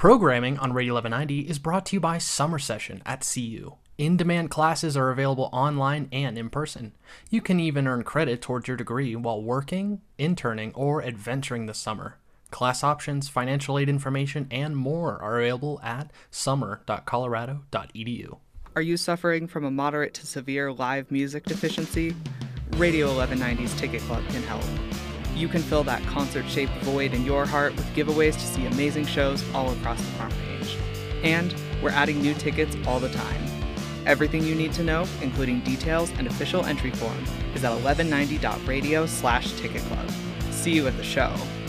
Programming on Radio 1190 is brought to you by Summer Session at CU. In-demand classes are available online and in person. You can even earn credit towards your degree while working, interning, or adventuring this summer. Class options, financial aid information, and more are available at summer.colorado.edu. Are you suffering from a moderate to severe live music deficiency? Radio 1190's Ticket Club can help. You can fill that concert-shaped void in your heart with giveaways to see amazing shows all across the front page. And we're adding new tickets all the time. Everything you need to know, including details and official entry form, is at 1190.radio/ticketclub. See you at the show.